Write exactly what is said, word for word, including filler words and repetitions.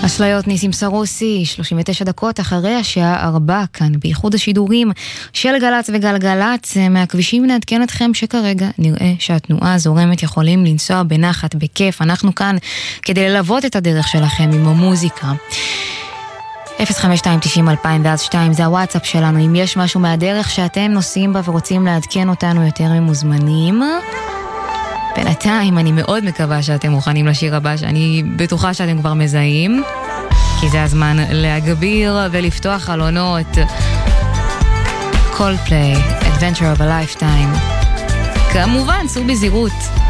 אשליות ניסים סרוסי, שלושים ותשע דקות אחרי השעה ארבע, כאן בייחוד השידורים של גלץ וגלגלץ. מהכבישים נעדכן אתכם שכרגע נראה שהתנועה זורמת, יכולים לנסוע בנחת, בכיף. אנחנו כאן כדי ללוות את הדרך שלכם עם המוזיקה. אפס חמש שתיים תשעים אלפיים ואז שתיים זה הוואטסאפ שלנו. אם יש משהו מהדרך שאתם נוסעים בה ורוצים לעדכן אותנו, יותר ממוזמנים. בינתיים אני מאוד מקווה שאתם מוכנים לשיר הבא, שאני בטוחה שאתם כבר מזהים, כי זה הזמן להגביר ולפתוח חלונות. Coldplay, Adventure of a Lifetime. כמובן, סעו בזהירות.